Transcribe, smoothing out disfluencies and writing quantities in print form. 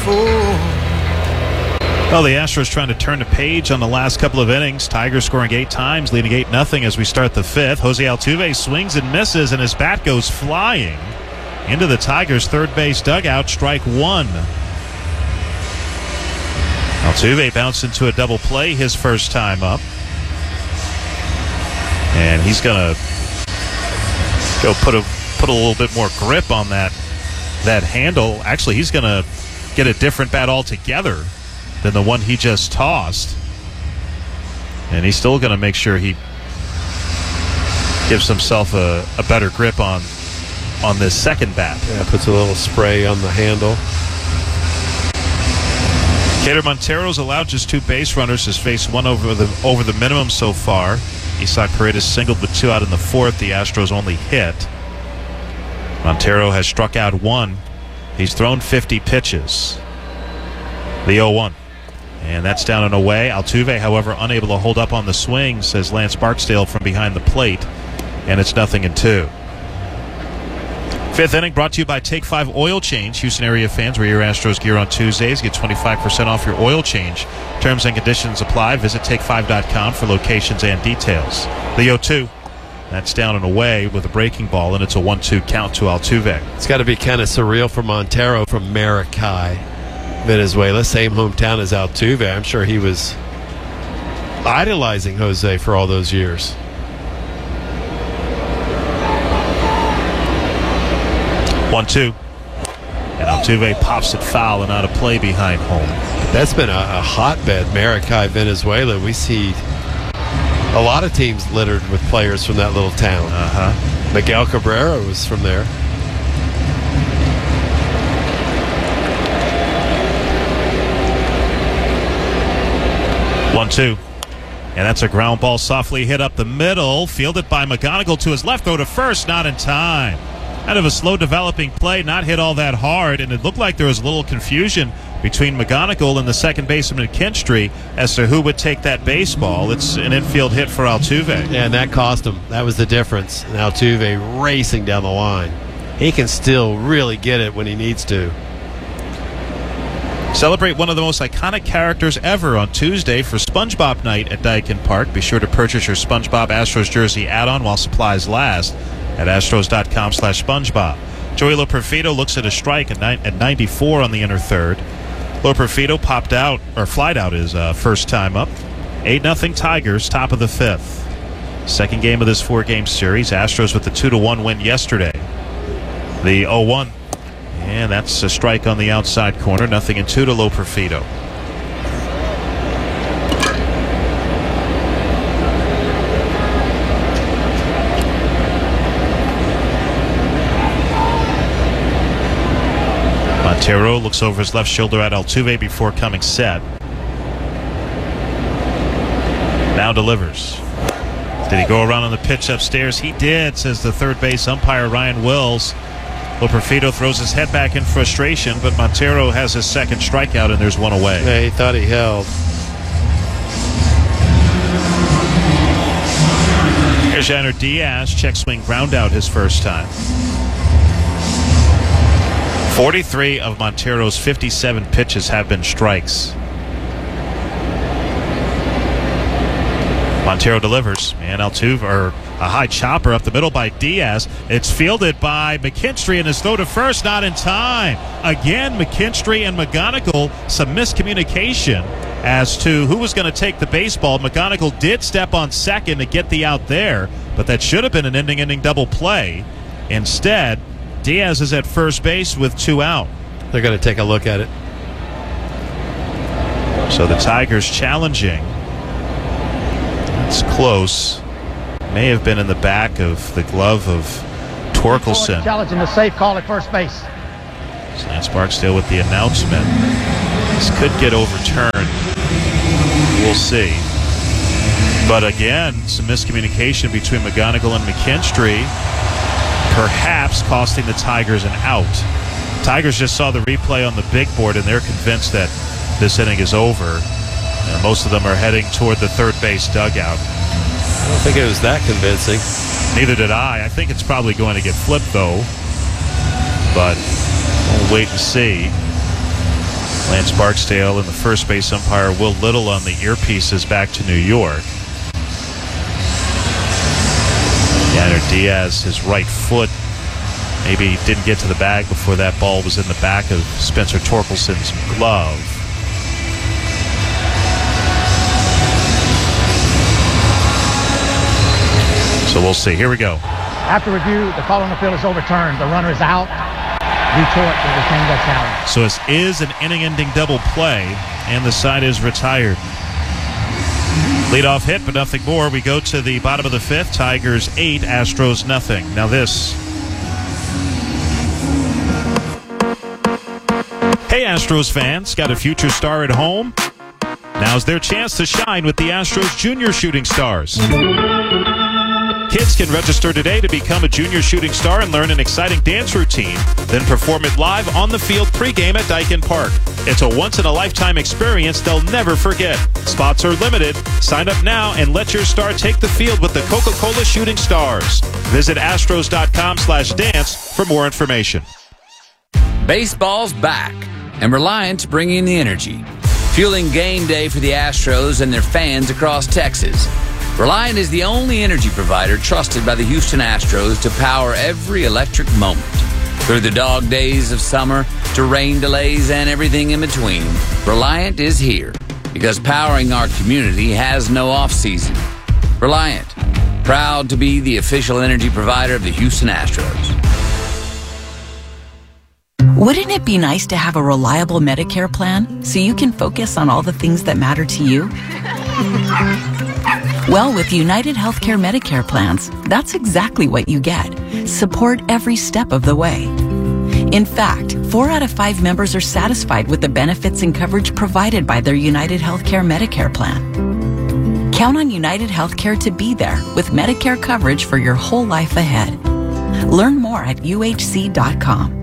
Well, the Astros trying to turn the page on the last couple of innings. Tigers scoring 8 times, leading 8-0 as we start the 5th. Jose Altuve swings and misses, and his bat goes flying into the Tigers' third base dugout. Strike one. Altuve bounced into a double play his first time up. And he's going to go put a little bit more grip on that handle. Actually, he's going to get a different bat altogether than the one he just tossed. And he's still going to make sure he gives himself a better grip on this second bat. Yeah, puts a little spray on the handle. Kader Montero's allowed just 2 base runners. Has faced one over the minimum so far. Isaac Paredes singled with 2 out in the 4th. The Astros only hit. Montero has struck out 1. He's thrown 50 pitches. The 0-1. And that's down and away. Altuve, however, unable to hold up on the swing, says Lance Barksdale from behind the plate. And it's 0-2. 5th inning brought to you by Take 5 Oil Change. Houston area fans, wear your Astros gear on Tuesdays. Get 25% off your oil change. Terms and conditions apply. Visit take5.com for locations and details. The 0-2. That's down and away with a breaking ball, and it's a 1-2 count to Altuve. It's got to be kind of surreal for Montero from Maracay, Venezuela. Same hometown as Altuve. I'm sure he was idolizing Jose for all those years. 1-2. And Altuve pops it foul and out of play behind home. That's been a hotbed, Maracay, Venezuela. We see a lot of teams littered with players from that little town. Miguel Cabrera was from there. One, 2. And that's a ground ball softly hit up the middle. Fielded by McGonigal to his left. Throw to first. Not in time. Out of a slow developing play, not hit all that hard, and it looked like there was a little confusion between McGonigal and the second baseman McKinstry as to who would take that baseball. It's an infield hit for Altuve. Yeah, and that cost him. That was the difference. And Altuve racing down the line. He can still really get it when he needs to. Celebrate one of the most iconic characters ever on Tuesday for SpongeBob Night at Daikin Park. Be sure to purchase your SpongeBob Astros jersey add-on while supplies last at astros.com/SpongeBob. Joey Loperfido looks at a strike at 94 on the inner third. Loperfido flied out his first time up. 8-0 Tigers, top of the 5th. Second game of this 4-game series. Astros with the 2-1 win yesterday. The 0-1. And that's a strike on the outside corner. 0-2 to Loperfido. Montero looks over his left shoulder at Altuve before coming set. Now delivers. Did he go around on the pitch upstairs? He did, says the third base umpire Ryan Wills. Loperfido throws his head back in frustration, but Montero has his second strikeout, and there's one away. Yeah, he thought he held. Here's Yainer Diaz, check swing ground out his first time. 43 of Montero's 57 pitches have been strikes. Montero delivers, and Altuve, or a high chopper up the middle by Diaz. It's fielded by McKinstry, and his throw to first, not in time. Again, McKinstry and McGonigal, some miscommunication as to who was going to take the baseball. McGonigal did step on second to get the out there, but that should have been an ending double play. Instead, Diaz is at first base with 2 out. They're going to take a look at it. So the Tigers challenging. It's close. May have been in the back of the glove of Torkelson. Challenging the safe call at first base. Lance Barksdale with the announcement. This could get overturned. We'll see. But again, some miscommunication between McGonigal and McKinstry, perhaps costing the Tigers an out. Tigers just saw the replay on the big board, and they're convinced that this inning is over. And most of them are heading toward the third base dugout. I don't think it was that convincing. Neither did I. I think it's probably going to get flipped, though. But we'll wait and see. Lance Barksdale and the first base umpire Will Little on the earpieces back to New York. Yanner Diaz, his right foot, maybe didn't get to the bag before that ball was in the back of Spencer Torkelson's glove. So we'll see. Here we go. After review, the call on the field is overturned. The runner is out. Retort will retain that challenge. So this is an inning-ending double play, and the side is retired. Leadoff hit, but nothing more. We go to the bottom of the fifth. Tigers 8, Astros nothing. Now this. Hey, Astros fans. Got a future star at home? Now's their chance to shine with the Astros Junior Shooting Stars. Kids can register today to become a junior shooting star and learn an exciting dance routine, then perform it live on the field pregame at Daikin Park. It's a once-in-a-lifetime experience they'll never forget. Spots are limited. Sign up now and let your star take the field with the Coca-Cola Shooting Stars. Visit astros.com/dance for more information. Baseball's back, and Reliant's bringing the energy, fueling game day for the Astros and their fans across Texas. Reliant is the only energy provider trusted by the Houston Astros to power every electric moment. Through the dog days of summer to rain delays and everything in between, Reliant is here because powering our community has no off-season. Reliant, proud to be the official energy provider of the Houston Astros. Wouldn't it be nice to have a reliable Medicare plan so you can focus on all the things that matter to you? Well, with United Healthcare Medicare plans, that's exactly what you get. Support every step of the way. In fact, 4 out of 5 members are satisfied with the benefits and coverage provided by their United Healthcare Medicare plan. Count on United Healthcare to be there with Medicare coverage for your whole life ahead. Learn more at uhc.com.